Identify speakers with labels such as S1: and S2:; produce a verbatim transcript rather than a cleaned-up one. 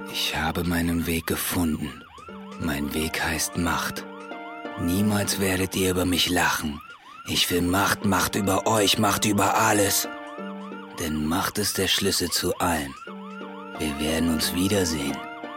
S1: Ich habe meinen Weg gefunden. Mein Weg heißt Macht. Niemals werdet ihr über mich lachen. Ich will Macht, Macht über euch, Macht über alles. Denn Macht ist der Schlüssel zu allem. Wir werden uns wiedersehen.